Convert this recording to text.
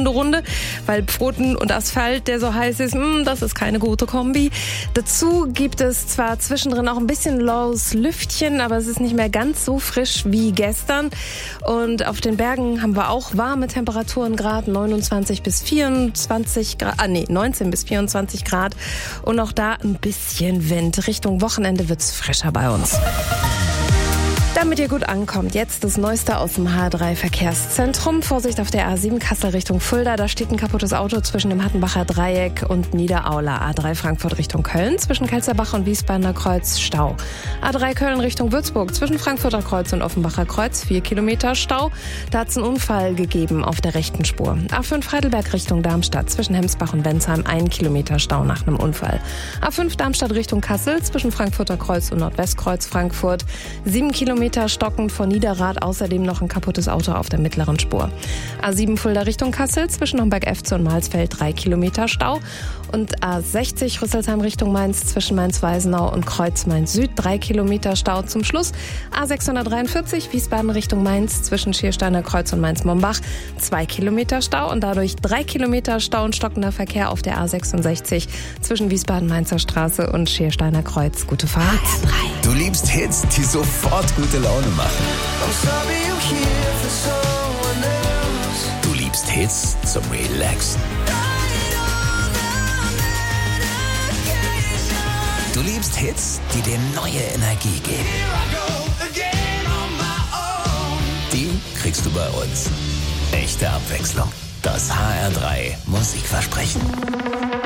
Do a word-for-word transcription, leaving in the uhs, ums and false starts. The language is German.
Hunderunde, weil Pfoten und Asphalt, der so heiß ist, mh, das ist keine gute Kombi. Dazu gibt es zwar zwischendrin auch ein bisschen laues Lüftchen, aber es ist nicht mehr ganz so frisch wie gestern. Und auf den Bergen haben wir auch warme Temperaturen, Grad neunundzwanzig bis vierundzwanzig Grad, ah nee, neunzehn bis vierundzwanzig Grad. Und auch da ein bisschen Wind. Richtung Wochenende wird's frischer bei uns. Damit ihr gut ankommt, jetzt das Neueste aus dem H drei Verkehrszentrum. Vorsicht auf der A sieben Kassel Richtung Fulda. Da steht ein kaputtes Auto zwischen dem Hattenbacher Dreieck und Niederaula. A drei Frankfurt Richtung Köln. Zwischen Kelzerbach und Wiesbadener Kreuz Stau. A drei Köln Richtung Würzburg. Zwischen Frankfurter Kreuz und Offenbacher Kreuz. Vier Kilometer Stau. Da hat es einen Unfall gegeben auf der rechten Spur. A fünf Heidelberg Richtung Darmstadt. Zwischen Hemsbach und Bensheim. Ein Kilometer Stau nach einem Unfall. A fünf Darmstadt Richtung Kassel. Zwischen Frankfurter Kreuz und Nordwestkreuz Frankfurt. Sieben Kilometer stockend vor Niederrad, außerdem noch ein kaputtes Auto auf der mittleren Spur. A sieben Fulda Richtung Kassel, zwischen Homberg-Efze und Malsfeld drei Kilometer Stau. Und A sechzig Rüsselsheim Richtung Mainz, zwischen Mainz-Weisenau und Kreuz-Mainz-Süd drei Kilometer Stau zum Schluss. A sechshundertdreiundvierzig Wiesbaden Richtung Mainz, zwischen Schiersteiner Kreuz und Mainz-Mombach zwei Kilometer Stau und dadurch drei Kilometer Stau und stockender Verkehr auf der A sechsundsechzig zwischen Wiesbaden-Mainzer Straße und Schiersteiner Kreuz. Gute Fahrt. Du liebst Hits, die sofort gute Laune machen. Du liebst Hits zum Relaxen. Du liebst Hits, die dir neue Energie geben. Die kriegst du bei uns. Echte Abwechslung. Das H R drei Musikversprechen.